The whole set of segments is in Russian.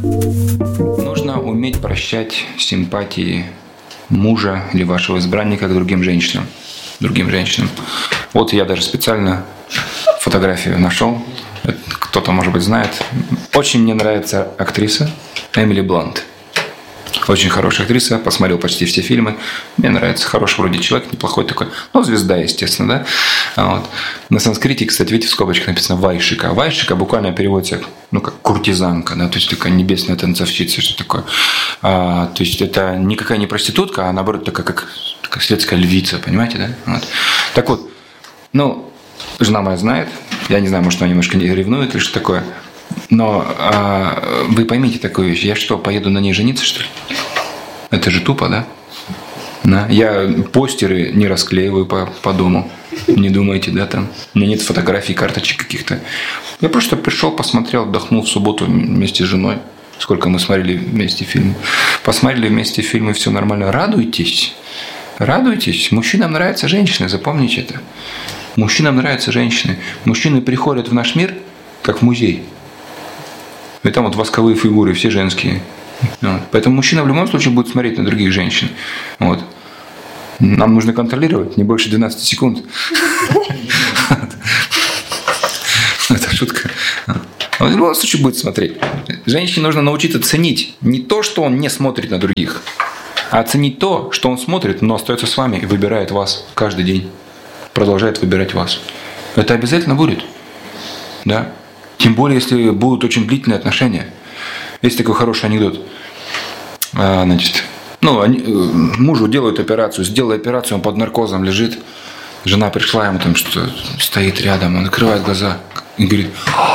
Нужно уметь прощать симпатии мужа или вашего избранника к другим женщинам. Вот я даже специально фотографию нашел. Кто-то, может быть, знает. Очень мне нравится актриса Эмили Блант. Очень хорошая актриса. Посмотрел почти все фильмы. Мне нравится. Хороший вроде человек, неплохой такой. Ну, звезда, естественно, да. Вот. На санскрите, кстати, видите, в скобочках написано «вайшика». «Вайшика» буквально переводится, как куртизанка, да, то есть такая небесная танцовщица, что такое. То есть это никакая не проститутка, а наоборот такая, как светская львица, понимаете, да? Вот. Так вот, жена моя знает. Я не знаю, может, она немножко ревнует или что такое. Но вы поймите такую вещь. Я что, поеду на ней жениться, что ли? Это же тупо, да? Да. Я постеры не расклеиваю по дому. Не думайте, да, там. У меня нет фотографий, карточек каких-то. Я просто пришел, посмотрел, отдохнул в субботу вместе с женой. Сколько мы смотрели вместе фильмы. Посмотрели вместе фильмы, все нормально. Радуйтесь. Радуйтесь. Мужчинам нравятся женщины, запомните это. Мужчинам нравятся женщины. Мужчины приходят в наш мир, как в музей. И там вот восковые фигуры, все женские. Вот. Поэтому мужчина в любом случае будет смотреть на других женщин. Вот. Нам нужно контролировать не больше 12 секунд. Это шутка. Он в любом случае будет смотреть. Женщине нужно научиться ценить не то, что он не смотрит на других, а ценить то, что он смотрит, но остается с вами и выбирает вас каждый день. Продолжает выбирать вас. Это обязательно будет. Да? Тем более, если будут очень длительные отношения. Есть такой хороший анекдот. Мужу делают операцию. Сделали операцию, он под наркозом лежит. Жена пришла, ему там что-то стоит рядом. Он открывает глаза и говорит: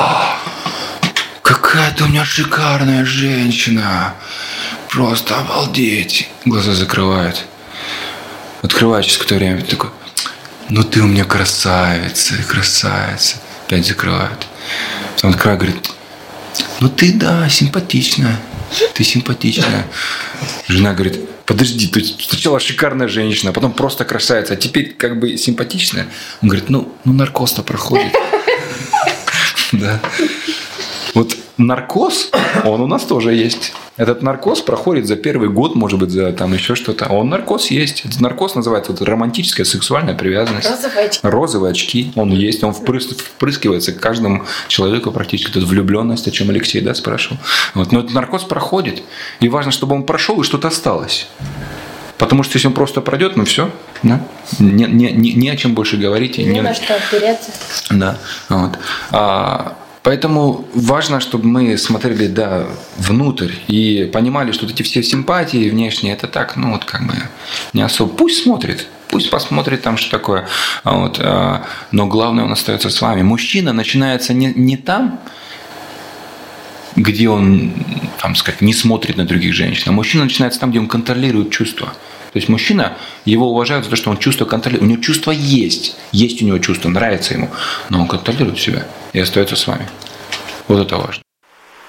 какая ты у меня шикарная женщина. Просто обалдеть. Глаза закрывает. Открывает через какое-то время. Такой: ну ты у меня красавица. Опять закрывает. Потом открывает, говорит: ну ты, да, симпатичная. Ты симпатичная. Жена говорит: подожди, ты сначала шикарная женщина, а потом просто красавица, а теперь как бы симпатичная. Он говорит: ну наркоз-то проходит. Да. Вот наркоз, он у нас тоже есть. Этот наркоз проходит за первый год, может быть, за там еще что-то. А он наркоз есть. Этот наркоз называется романтическая сексуальная привязанность. Розовые очки. Он есть. Он впрыскивается к каждому человеку практически. Тут влюбленность, о чем Алексей, да, спрашивал. Вот. Но этот наркоз проходит. И важно, чтобы он прошел и что-то осталось. Потому что если он просто пройдет, все. Да? Не о чем больше говорить. Не на что опереться. Да. Вот. Поэтому важно, чтобы мы смотрели, да, внутрь и понимали, что эти все симпатии внешние, это так, не особо. Пусть смотрит, пусть посмотрит там, что такое. Но главное, он остается с вами. Мужчина начинается не там, где он, не смотрит на других женщин, а мужчина начинается там, где он контролирует чувства. То есть мужчина, его уважают за то, что он чувство контролирует. У него чувство есть. Есть у него чувство, нравится ему. Но он контролирует себя и остается с вами. Вот это важно.